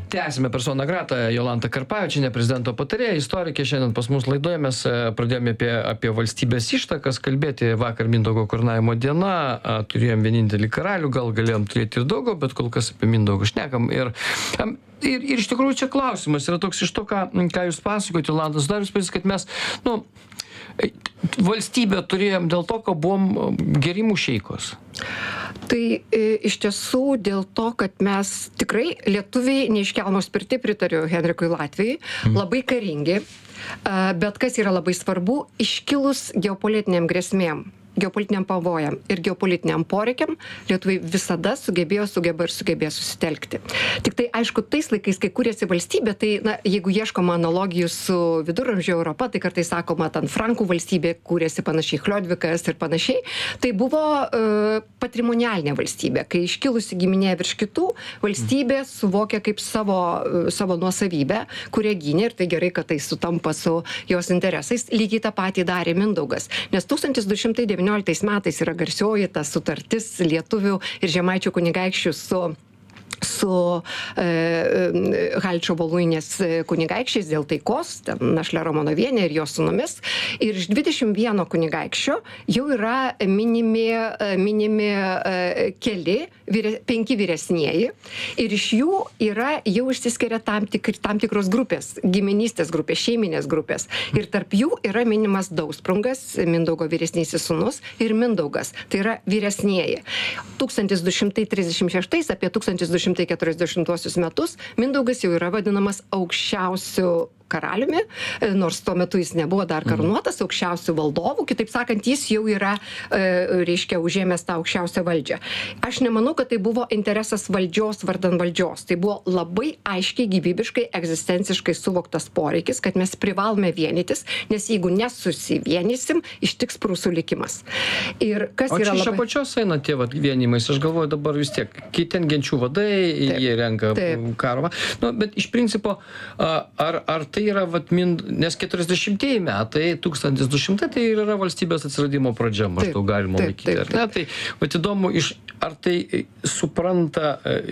Tęsime persona grata, Jolanta Karpavičienė, prezidento patarėja, istorikė. Šiandien pas mus laidoje mes pradėjome apie valstybės ištakas kalbėti. Vakar Mindaugo karūnavimo diena, turėjom vienintelį karalių, gal galėjom turėti ir daugiau, bet kol kas apie Mindaugą šnekam. Ir iš tikrųjų čia klausimas yra toks iš to, ką jūs pasakojate, Jolanta, sudarys pavyzdys, kad mes, valstybę turėjom dėl to, kad buvom geri mušeikos. Tai iš tiesų dėl to, kad mes tikrai lietuviai neiškelmo spirti, pritariu Henrikui Latvijai, labai karingi, bet kas yra labai svarbu, iškilus geopolitiniam grėsmėm, geopolitiniam pavojam ir geopolitiniam poreikiam, lietuviai visada sugeba susitelkti. Tik tai, aišku, tais laikais, kai kūrėsi valstybė, tai, jeigu ieškoma analogijų su viduramžių Europa, tai kartais sakoma, ten Frankų valstybė kūrėsi panašiai, Chlodvikas ir panašiai, tai buvo patrimonialinė valstybė, kai iškilusi giminė virš kitų, valstybė suvokia kaip savo nuosavybę, kurie gynė, ir tai gerai, kad tai sutampa su jos interesais. Lygiai tą patį darė Mindaugas, nes 1219 metais yra garsioji ta sutartis lietuvių ir žemaičių kunigaikščių su Haličo Voluinės kunigaikščiais dėl taikos, Našle Romonovienė ir jos sūnumis. Ir iš 21 kunigaikščio jau yra minimi 5 vyresnieji. Ir iš jų jau išsiskiria tam tikros grupės, giminystės grupės, šeiminės grupės. Ir tarp jų yra minimas Dausprungas, Mindaugo vyresnysis sūnus, ir Mindaugas, tai yra vyresnieji. 1236 apie 1240 metus Mindaugas jau yra vadinamas aukščiausiu karaliumi, nors tuo metu jis nebuvo dar karūnuotas, aukščiausių valdovų, kitaip sakant, jis jau yra, užėmęs tą aukščiausią valdžią. Aš nemanau, kad tai buvo interesas valdžios vardan valdžios. Tai buvo labai aiškiai, gyvybiškai, egzistenciškai suvoktas poreikis, kad mes privalome vienytis, nes jeigu nesusivienysim, ištiks prūsų likimas. Ir kas yra labai... O čia iš apačios eina tie vienymais, aš galvoju dabar vis tiek, kiti genčių vadai, jie renka karą. Bet iš principo, ar tai yra, nes 40-ieji metai, 1200, tai yra valstybės atsiradimo pradžia, maždaug galima laikyti. Tai įdomu, ar tai supranta,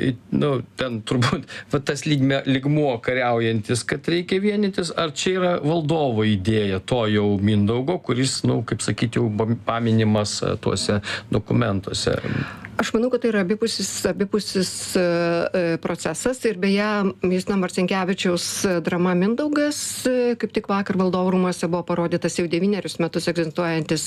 ten turbūt tas lygmuo kariaujantis, kad reikia vienytis, ar čia yra valdovo idėja to jau Mindaugo, kuris, kaip sakyti, jau paminimas tuose dokumentuose? Aš manau, kad tai yra abipusis procesas ir beje, Justino Marcinkevičiaus drama Mindaugas, kaip tik vakar Valdovų rūmuose buvo parodytas jau 9 metus egzistuojantis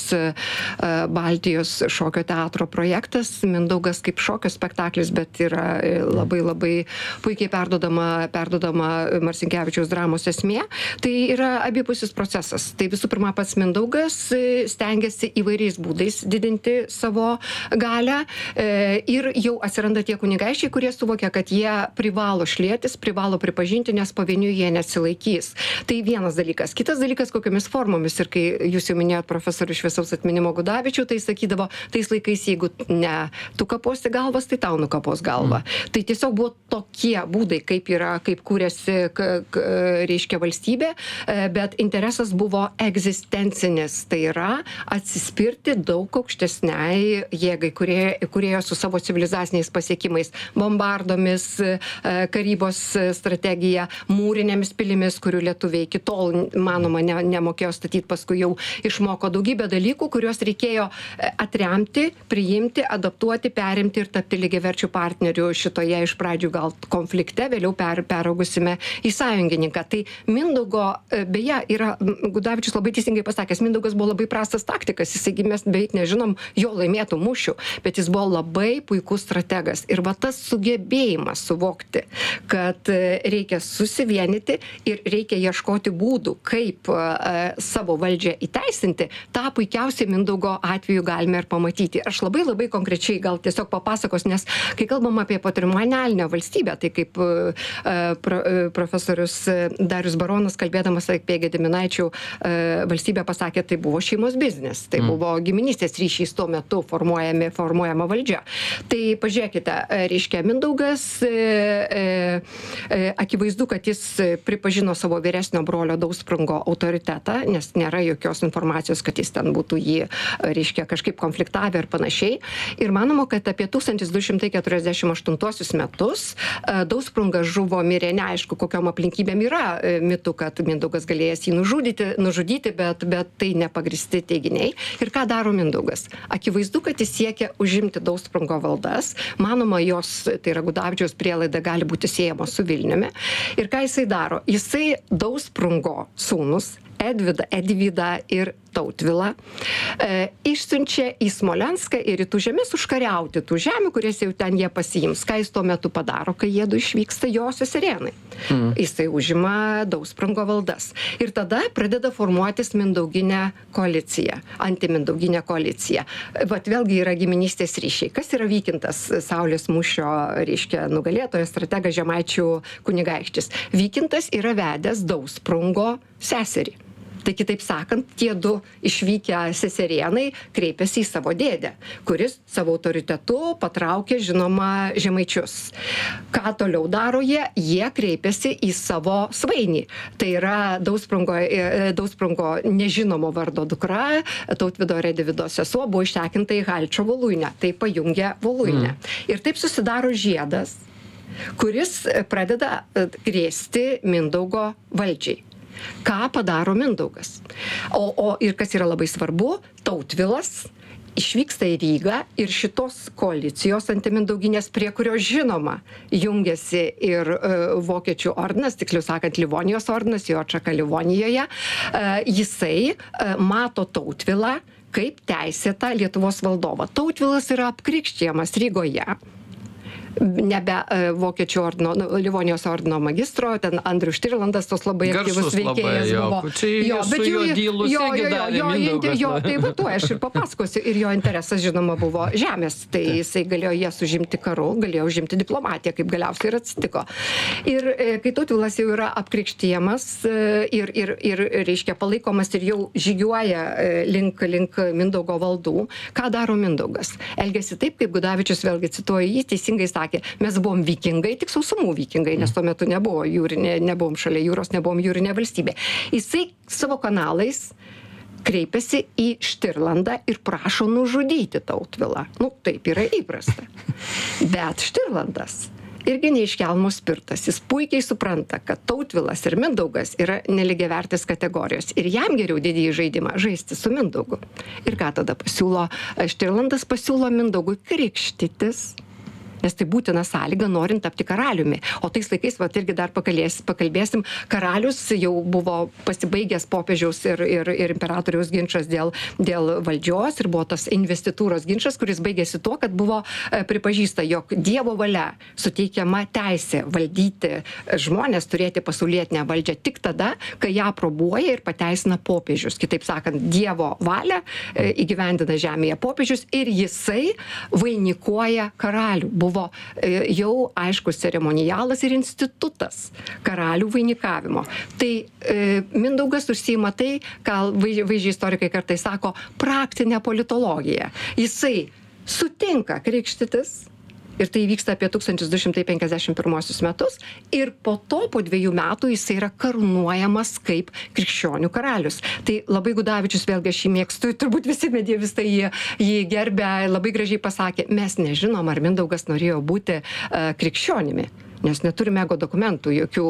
Baltijos šokio teatro projektas. Mindaugas kaip šokio spektaklis, bet yra labai puikiai perdodama Marcinkevičiaus dramos esmė. Tai yra abipusis procesas. Tai visų pirma, pats Mindaugas stengiasi įvairiais būdais didinti savo galią. Ir jau atsiranda tie kunigaikščiai, kurie suvokia, kad jie privalo šlietis, privalo pripažinti, nes pavieniui jie nesilaikys. Tai vienas dalykas. Kitas dalykas, kokiamis formomis. Ir kai jūs jau minėjot profesorių šviesaus atminimo Gudavičių, tai sakydavo, tais laikais, jeigu ne tu kaposi galvas, tai tau nukapos galvą. Tai tiesiog buvo tokie būdai, kaip kūrėsi, reiškia, valstybė, bet interesas buvo egzistencinis. Tai yra atsispirti daug aukštesniai jėgai, kurie su savo civilizaciniais pasiekimais, bombardomis, karybos strategija, mūrinėmis pilimis, kurių lietuviai iki tol, manoma, nemokėjo statyti, paskui jau išmoko daugybę dalykų, kuriuos reikėjo atremti, priimti, adaptuoti, perimti ir tapti lygiaverčių partnerių šitoje iš pradžių gal konflikte, vėliau peraugusime į sąjungininką. Tai Mindaugo, beje, yra, Gudavičius labai teisingai pasakęs, Mindaugas buvo labai prastas taktikas, mes beveik nežinom jo laimėtų mūšių, bet jis buvo labai puikus strategas. Ir tas sugebėjimas suvokti, kad reikia susivienyti ir reikia ieškoti būdų, kaip savo valdžią įteisinti, tą puikiausiai Mindaugo atveju galime ir pamatyti. Aš labai konkrečiai gal tiesiog papasakos, nes kai kalbam apie patrimonialinę valstybę, tai kaip profesorius Darius Baronas, kalbėdamas apie Gediminaičių valstybę, pasakė, tai buvo šeimos biznis, tai buvo giminystės ryšiais tuo metu formuojama valdžia. valdžia. Tai pažiūrėkite, reiškia, Mindaugas, akivaizdu, kad jis pripažino savo vyresnio brolio Dausprungo autoritetą, nes nėra jokios informacijos, kad jis ten būtų jį, reiškia, kažkaip konfliktavę ir panašiai. Ir manoma, kad apie 1248 metus Dausprungas žuvo, mirė, neaišku, kokiom aplinkybėm yra mitų, kad Mindaugas galėjęs jį nužudyti, bet tai nepagristi teiginiai. Ir ką daro Mindaugas? Akivaizdu, kad jis siekia užimti Dausprungo valdas. Manoma, jos, tai yra Gudavičiaus prielaida, gali būti siejama su Vilniumi. Ir ką jisai daro? Jisai Dausprungo sūnus, Edvydą ir Tautvilą, išsiunčia į Smolenską ir į tų žemės užkariauti tų žemių, kurias jau ten jie pasiims. Ką jis tuo metu padaro, kai jie du išvyksta jo seserėnai? Jisai užima Dausprungo valdas. Ir tada pradeda formuotis mindauginė koalicija, antimindauginė koalicija. Vat vėlgi yra giminystės ryšiai. Kas yra Vykintas, Saulės mūšio, reiškia, nugalėtojas, strategas, Žemaičių kunigaikštis? Vykintas yra vedęs Dausprungo seserį. Tai kitaip sakant, tie du išvykę seserėnai kreipiasi į savo dėdę, kuris savo autoritetu patraukė, žinoma, žemaičius. Ką toliau daro jie? Jie kreipiasi į savo svainį. Tai yra Dausprungo nežinomo vardo dukra, Tautvydo ir Edvydo sesuo, buvo ištekinta į Halčio voluinę. Tai pajungia voluinę. Ir taip susidaro žiedas, kuris pradeda grėsti Mindaugo valdžiai. Ką padaro Mindaugas? Ir kas yra labai svarbu, Tautvilas išvyksta į Rygą ir šitos koalicijos antimindauginės, prie kurio žinoma jungiasi ir vokiečių ordinas, tiksliau sakant, Livonijos ordinas, jo atšaka Livonijoje, jisai mato Tautvilą kaip teisėtą Lietuvos valdovą. Tautvilas yra apkrikštijamas Rygoje. Nebe vokiečių ordino, Livonijos ordino magistro, ten Andrius Štirlandas, tos labai aktyvus veikėjas buvo. Tai va tuo aš ir papasakosiu. Ir jo interesas, žinoma, buvo žemės. Tai jisai galėjo jas užimti karu, galėjo užimti diplomatiją, kaip galiausiai ir atsitiko. Ir kai Tautvilas jau yra apkrikštijamas ir reiškia, palaikomas ir jau žygiuoja link Mindaugo valdų, ką daro Mindaugas? Elgiasi taip, kaip Gudavičius, vėlgi cituoju, jis teisingai sakė, mes buvom vikingai, tik sausumų vikingai, nes tuo metu nebuvo jūrinė, nebuvom šalia jūros, nebuvom jūrinė valstybė. Jisai savo kanalais kreipiasi į Štirlandą ir prašo nužudyti Tautvilą. Taip yra įprasta. Bet Štirlandas irgi neiškelmo spirtas. Jis puikiai supranta, kad Tautvilas ir Mindaugas yra nelygiavertės kategorijos. Ir jam geriau didįjį žaidimą žaisti su Mindaugu. Ir ką tada pasiūlo? Štirlandas pasiūlo Mindaugui krikštytis, nes tai būtina sąlyga norint tapti karaliumi. O tais laikais, irgi dar pakalbėsim, karalius jau buvo pasibaigęs popiežiaus ir imperatoriaus ginčas dėl valdžios ir buvo tas investitūros ginčas, kuris baigėsi tuo, kad buvo pripažįsta, jog Dievo valia suteikiama teisė valdyti žmonės, turėti pasaulietinę valdžią tik tada, kai ją aprobuoja ir pateisina popiežius. Kitaip sakant, Dievo valią įgyvendina žemėje popiežius ir jisai vainikuoja karalių. Buvo jau aiškus ceremonialas ir institutas karalių vainikavimo. Tai Mindaugas užsiima tai, ką vaizdžiai istorikai kartais sako, praktinė politologija. Jisai sutinka krikštytis, ir tai vyksta apie 1251 metus, ir po to, po 2 metų, jisai yra karūnuojamas kaip krikščionių karalius. Tai labai Gudavičius, vėlgi aš jį mėgstu, turbūt visi medievistai jį gerbė, labai gražiai pasakė, mes nežinom, ar Mindaugas norėjo būti krikščionimi. Nes neturime ego dokumentų, jokių,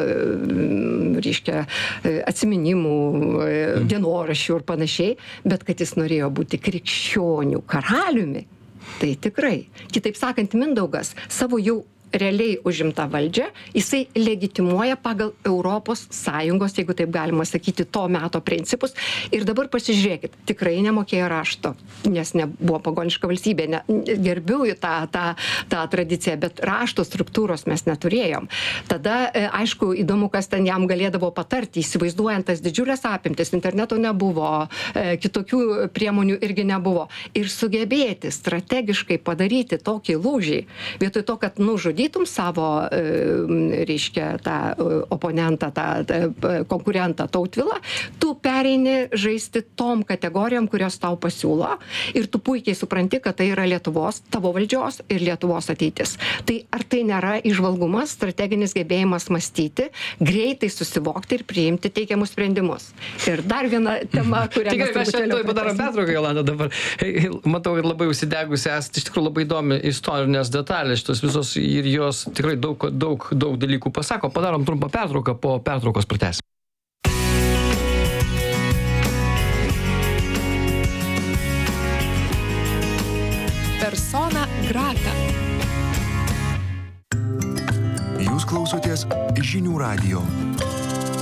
reiškia, atsiminimų, dienoraščių ir panašiai, bet kad jis norėjo būti krikščionių karaliumi, tai tikrai. Kitaip sakant, Mindaugas savo jau realiai užimtą valdžią, jisai legitimuoja pagal Europos Sąjungos, jeigu taip galima sakyti, to meto principus. Ir dabar pasižiūrėkit, tikrai nemokėjo rašto, nes nebuvo pagoniška valstybė, gerbiu tą tradiciją, bet rašto struktūros mes neturėjom. Tada, aišku, įdomu, kas ten jam galėdavo patarti, įsivaizduojant tas didžiulės apimtis, interneto nebuvo, kitokių priemonių irgi nebuvo. Ir sugebėti strategiškai padaryti tokį lūžį, vietoj to, kad nužudyti nužudytum savo, reiškia, tą oponentą, tą konkurentą Tautvilą, tu pereini žaisti tom kategorijom, kurios tau pasiūlo ir tu puikiai supranti, kad tai yra Lietuvos, tavo valdžios ir Lietuvos ateitis. Tai ar tai nėra įžvalgumas, strateginis gebėjimas mąstyti, greitai susivokti ir priimti teikiamus sprendimus. Ir dar viena tema, kurią mes čia padarom pertrauką, Jolanta, dabar. Matau, kad labai užsidegusi esate, iš tikrųjų labai įdomi istorinės detalės, šitos visos ir jos tikrai daug dalykų pasako. Padarom trumpą pertrauką, po pertraukos pratęsim. Persona grata. Jūs klausotės Žinių radijo.